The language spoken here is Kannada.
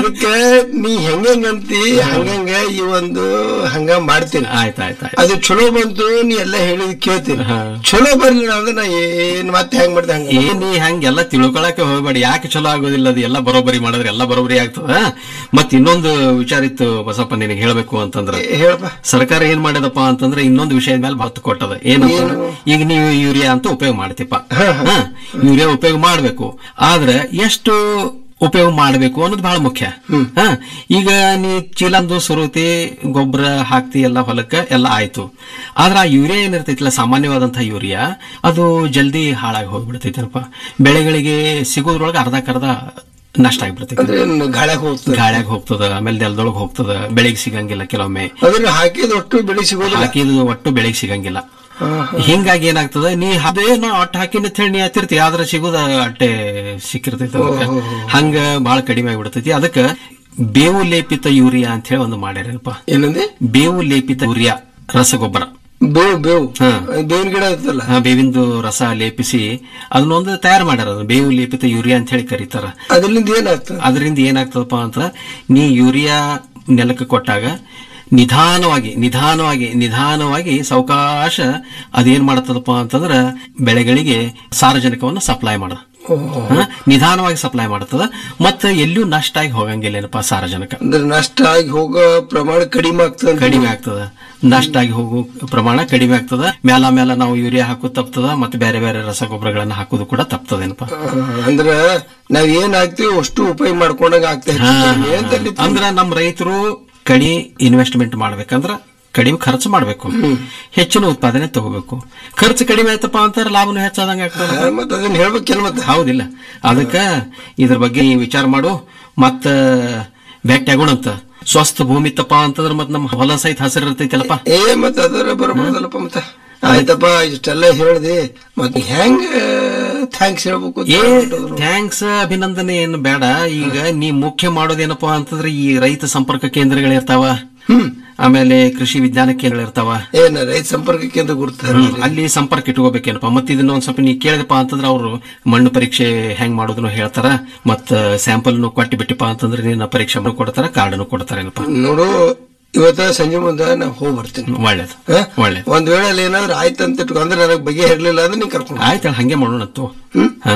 ಅದಕ್ಕೆ ನೀ ಹೆಂಗಂತಿ ಹಂಗಂಗ ಈ ಒಂದು ಹಂಗ ಮಾಡ್ತೀನಿ. ಆಯ್ತಾಯ್ತು. ಅದು ಚಲೋ ಬಂತು, ನೀ ಎಲ್ಲ ಹೇಳಿದ್ ಕೇಳ್ತೀನಿ. ಚಲೋ ಬರ್ಲಿಲ್ಲ ಅಂದ್ರೆ ನಾ ಏನ್ ಮತ್ತೆ ಹೆಂಗ್ ಮಾಡ್ದೆ ಹಂಗ. ನೀ ಹಂಗೆಲ್ಲ ತಿಳ್ಕೊಳಕ್ಕೆ ಹೋಗ್ಬೇಡಿ. ಯಾಕೆ ಚಲೋ ಆಗೋದಿಲ್ಲ, ಅದು ಎಲ್ಲ ಬರೋಬ್ಬರಿ ಮಾಡಿದ್ರೆ ಎಲ್ಲ ಬರೋಬ್ಬರಿ ಆಗ್ತದ. ಮತ್ ಇನ್ನೊಂದು ವಿಚಾರ ಇತ್ತು ಬಸಪ್ಪ ನಿನಗೆ ಹೇಳ್ಬೇಕು ಅಂತಂದ್ರೆ, ಹೇಳಪ್ಪ. ಸರ್ಕಾರ ಏನ್ ಮಾಡಿದಪ್ಪ ಅಂತಂದ್ರೆ ಇನ್ನೊಂದು ವಿಷಯದ ಮೇಲೆ ಒತ್ತು ಕೊಟ್ಟದ. ಏನಂತ, ಈಗ ನೀವು ಯೂರಿಯಾ ಅಂತ ಉಪಯೋಗ ಮಾಡ್ತಿಪ್ಪ, ಯೂರಿಯಾ ಉಪಯೋಗ ಮಾಡ್ಬೇಕು. ಆದ್ರೆ ಎಷ್ಟು ಉಪಯೋಗ ಮಾಡಬೇಕು ಅನ್ನೋದು ಬಹಳ ಮುಖ್ಯ. ಈಗ ನೀ ಚೀಲಂದು ಸುರುತಿ ಗೊಬ್ಬರ ಹಾಕ್ತಿ ಎಲ್ಲ ಹೊಲಕ್ಕ ಎಲ್ಲ ಆಯ್ತು. ಆದ್ರೆ ಆ ಯೂರಿಯಾ ಏನಿರ್ತೈತಿಲ್ಲ, ಸಾಮಾನ್ಯವಾದಂತಹ ಯೂರಿಯಾ, ಅದು ಜಲ್ದಿ ಹಾಳಾಗಿ ಹೋಗ್ಬಿಡ್ತೈತಪ್ಪ. ಬೆಳೆಗಳಿಗೆ ಸಿಗೋದ್ರೊಳಗೆ ಅರ್ಧಕ್ಕರ್ಧ ನಷ್ಟ ಆಗಿಬಿಡ್ತೈತಿ. ಗಾಳ್ಯಾಗ ಹೋಗ್ತದ, ಆಮೇಲೆ ನೆಲದೊಳಗೆ ಹೋಗ್ತದ, ಬೆಳೆಗೆ ಸಿಗಂಗಿಲ್ಲ. ಕೆಲವೊಮ್ಮೆ ಹಾಕಿದ ಒಟ್ಟು ಬೆಳೆಗೆ ಸಿಗಂಗಿಲ್ಲ. ಹಿಂಗಾಗಿ ಏನಾಗ್ತದ, ನೀ ಅದೇ ನಾ ಅಟ್ಟ ಹಾಕಿನ ಹೇಳಿ ನೀ ಹತ್ತಿರ್ತಿ, ಆದ್ರೆ ಸಿಗೋದ ಅಟ್ಟೆ ಸಿಕ್ಕಿರ್ತೈತಿ. ಹಂಗ ಬಹಳ ಕಡಿಮೆ ಆಗಿಬಿಡ್ತೈತಿ. ಅದಕ್ಕ ಬೇವು ಲೇಪಿತ ಯೂರಿಯಾ ಅಂತ ಹೇಳಿ ಒಂದು ಮಾಡ್ಯಾರಪ್ಪ. ಏನಂದ್ರೆ ಬೇವು ಲೇಪಿತ ಯೂರಿಯಾ ರಸಗೊಬ್ಬರ. ಬೇವಿನ ಗಿಡ ಇರ್ತಲ್ಲ, ಬೇವಿಂದು ರಸ ಲೇಪಿಸಿ ಅದನ್ನೊಂದು ತಯಾರು ಮಾಡ್ಯಾರ. ಬೇವು ಲೇಪಿತ ಯೂರಿಯಾ ಅಂತ ಹೇಳಿ ಕರೀತಾರ. ಅದರಿಂದ ಏನಾಗ್ತದಪ್ಪ ಅಂತ, ನೀ ಯೂರಿಯಾ ನೆಲಕ್ಕೆ ಕೊಟ್ಟಾಗ ನಿಧಾನವಾಗಿ ಸಾವಕಾಶ ಅದೇನ್ ಮಾಡತ್ತದಪ್ಪ ಅಂತಂದ್ರ ಬೆಳೆಗಳಿಗೆ ಸಾರಜನಕವನ್ನು ಸಪ್ಲೈ ಮಾಡ, ನಿಧಾನವಾಗಿ ಸಪ್ಲೈ ಮಾಡತ್ತದ. ಮತ್ತೆ ಎಲ್ಲಿಯೂ ನಷ್ಟ ಆಗಿ ಹೋಗಂಗಿಲ್ಲ ಸಾರಜನಕ. ನಷ್ಟ ಆಗಿ ಹೋಗೋ ಪ್ರಮಾಣ ಕಡಿಮೆ ಆಗ್ತದ. ನಷ್ಟ ಆಗಿ ಹೋಗೋ ಪ್ರಮಾಣ ಕಡಿಮೆ ಆಗ್ತದ. ಮೇಲ ನಾವು ಯೂರಿಯಾ ಹಾಕೋದು ತಪ್ತದ, ಮತ್ತೆ ಬೇರೆ ಬೇರೆ ರಸಗೊಬ್ಬರಗಳನ್ನ ಹಾಕೋದು ಕೂಡ ತಪ್ತದೇನಪ್ಪ. ಅಂದ್ರ ನಾವ್ ಏನ್ ಹಾಕ್ತಿವಿ ಅಷ್ಟು ಉಪಯೋಗ ಮಾಡ್ಕೊಂಡಾಗ ಆಗ್ತದೆ. ಅಂದ್ರ ನಮ್ ರೈತರು ಕಡಿಮೆ ಇನ್ವೆಸ್ಟ್ಮೆಂಟ್ ಮಾಡ್ಬೇಕಂದ್ರ ಕಡಿಮೆ ಖರ್ಚು ಮಾಡ್ಬೇಕು, ಹೆಚ್ಚಿನ ಉತ್ಪಾದನೆ ತಗೋಬೇಕು. ಖರ್ಚು ಕಡಿಮೆ ಆಯ್ತಪ್ಪ ಅಂತಾರೆ, ಲಾಭನೂ ಹೆಚ್ಚಾದಂಗ ಆಗ್ತದೆ. ಹೌದಿಲ್ಲ? ಅದಕ್ಕ ಇದ್ರ ಬಗ್ಗೆ ವಿಚಾರ ಮಾಡು. ಮತ್ತ ಭೇಟಿ ಆಗೋಣಂತ. ಸ್ವಸ್ಥ ಭೂಮಿ ಇತ್ತಪ್ಪ ಅಂತಂದ್ರೆ ಮತ್ ನಮ್ ಹೊಲ ಸಹಿತ ಹಸಿರು ಇರ್ತೈತಲ್ಲಪ್ಪ. ಮತ್ತ ಅದರ ಬರಬಹುದಲ್ಲಪ್ಪ. ಮತ್ತ ಆಯ್ತಪ್ಪ, ಇಷ್ಟೆಲ್ಲ ಹೇಳಿದೆ, ಮತ್ತೆ ಹೆಂಗ ಥ್ಯಾಂಕ್ಸ್ ಹೇಳ್ಬೇಕು? ಥ್ಯಾಂಕ್ಸ್ ಅಭಿನಂದನೆ ಏನು ಬೇಡ. ಈಗ ನೀ ಮುಖ್ಯ ಮಾಡೋದೇನಪ್ಪಾ ಅಂತಂದ್ರೆ ಈ ರೈತ ಸಂಪರ್ಕ ಕೇಂದ್ರಗಳಿರ್ತಾವ, ಆಮೇಲೆ ಕೃಷಿ ವಿಜ್ಞಾನ ಕೇಂದ್ರಗಳಿರ್ತಾವ. ರೈತ ಸಂಪರ್ಕ ಕೇಂದ್ರ ಅಲ್ಲಿ ಸಂಪರ್ಕ ಇಟ್ಕೋಬೇಕೇನಪ್ಪ. ಮತ್ತೆ ಇದನ್ನ ಒಂದ್ ಸ್ವಲ್ಪ ನೀ ಕೇಳಿದಪ್ಪ ಅಂತಂದ್ರೆ ಅವರು ಮಣ್ಣು ಪರೀಕ್ಷೆ ಹೆಂಗ್ ಮಾಡೋದನ್ನು ಹೇಳ್ತಾರ, ಮತ್ತ ಸ್ಯಾಂಪಲ್ ಕೊಟ್ಟು ಬಿಟ್ಟಿಪ್ಪ ಅಂತಂದ್ರೆ ನಿನ್ನ ಪರೀಕ್ಷೆ ಕೊಡ್ತಾರ, ಕಾರ್ಡನ್ನು ಕೊಡ್ತಾರೇನಪ್ಪ. ನೋಡು, ಇವತ್ತ ಸಂಜೆ ಮುಂದೆ ನಾ ಹೋಗಿ ಬರ್ತೀನಿ. ಒಳ್ಳೇದು. ಒಂದ್ ವೇಳೆ ಏನಾದ್ರು ಆಯ್ತಂತ ಇಟ್ಕೊ, ಅಂದ್ರೆ ನನಗೆ ಬಗೆ ಇರ್ಲಿಲ್ಲ ಅಂದ್ರೆ ನೀನ್ ಕರ್ಕೊಂಡು ಆಯ್ತು, ಹಂಗೆ ಮಾಡೋಣ.